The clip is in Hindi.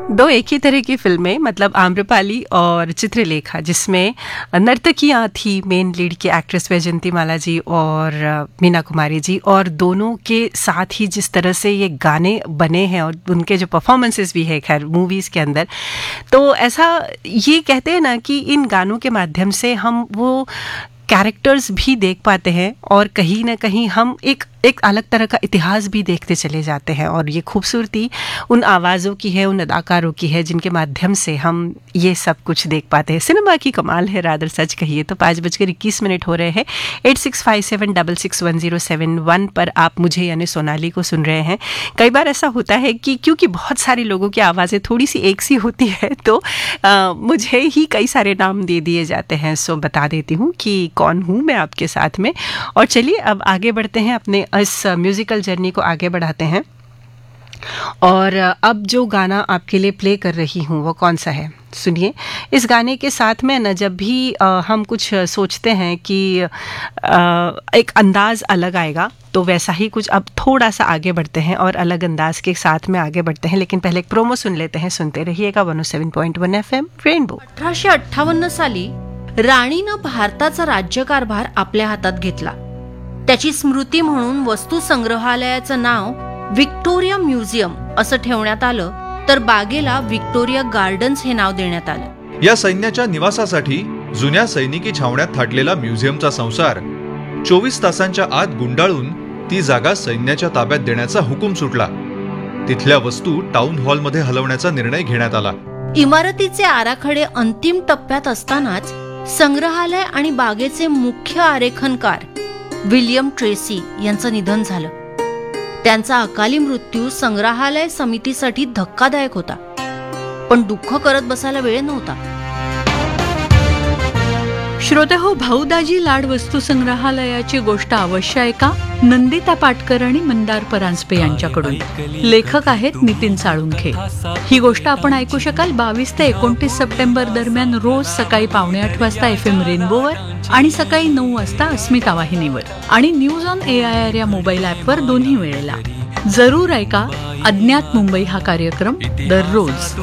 दो एक ही तरह की फिल्में, मतलब आम्रपाली और चित्रलेखा, जिसमें नर्तकियाँ थी मेन लीड की एक्ट्रेस वैजयंती माला जी और मीना कुमारी जी, और दोनों के साथ ही जिस तरह से ये गाने बने हैं और उनके जो परफॉर्मेंसेस भी है खैर मूवीज़ के अंदर, तो ऐसा ये कहते हैं ना कि इन गानों के माध्यम से हम वो कैरेक्टर्स भी देख पाते हैं और कहीं ना कहीं हम एक अलग तरह का इतिहास भी देखते चले जाते हैं। और ये खूबसूरती उन आवाज़ों की है, उन अदाकारों की है, जिनके माध्यम से हम ये सब कुछ देख पाते हैं। सिनेमा की कमाल है, रादर सच कहिए तो। 5:21 हो रहे हैं। 8657661071 पर आप मुझे यानी सोनाली को सुन रहे हैं। कई बार ऐसा होता है कि क्योंकि बहुत सारे लोगों की आवाज़ें थोड़ी सी एक सी होती है, तो मुझे ही कई सारे नाम दे दिए जाते हैं। सो बता देती हूँ कि कौन हूँ मैं आपके साथ में। और चलिए अब आगे बढ़ते हैं, अपने इस म्यूजिकल जर्नी को आगे बढ़ाते हैं। और अब जो गाना आपके लिए प्ले कर रही हूँ वो कौन सा है, सुनिए। इस गाने के साथ में न जब भी हम कुछ सोचते हैं कि एक अंदाज अलग आएगा, तो वैसा ही कुछ अब थोड़ा सा आगे बढ़ते हैं और अलग अंदाज के साथ में आगे बढ़ते हैं। लेकिन पहले एक प्रोमो सुन लेते हैं। सुनते रहिएगा 107.1 FM रेनबो। 1858 साली राणीनं भारताचा राज्यकारभार आपल्या हातात घेतला. त्याची स्मृती म्हणून वस्तू संग्रहालयाचं नाव व्हिक्टोरिया म्युझियम असं ठेवण्यात आलं, तर बागेला व्हिक्टोरिया गार्डन्स हे नाव देण्यात आलं. या सैन्याच्या निवासासाठी जुन्या सैनिकी छावण्यात थाटलेला म्युझियमचा संसार 24 तासांच्या आत गुंडाळून ती जागा सैन्याच्या ताब्यात देण्याचा हुकूम सुटला. तिथल्या वस्तू टाउन हॉलमध्ये हलवण्याचा निर्णय घेण्यात आला. इमारतीचे आराखडे अंतिम टप्प्यात असतानाच संग्रहालय आणि बागेचे मुख्य आरेखनकार विल्यम ट्रेसी यांचं निधन झालं. त्यांचा अकाली मृत्यू संग्रहालय समितीसाठी धक्कादायक होता, पण दुःख करत बसायला वेळ नव्हता. श्रोते हो, भाऊदाजी लाड वस्तू संग्रहालयाची गोष्ट अवश्य ऐका. नंदिता पाटकर आणि मंदार परांजपे यांच्याकडून. लेखक आहेत नितीन साळुंखे. ही गोष्ट आपण ऐकू शकाल 22 ते 29 सप्टेंबर दरम्यान रोज सकाळी 7:45 वाजता FM रेनबोवर आणि सकाळी 9 वाजता अस्मिता वाहिनीवर आणि न्यूज ऑन AIR या मोबाईल ॲपवर दोन्ही वेळेला. जरूर ऐका. अज्ञात मुंबई हा कार्यक्रम दररोज.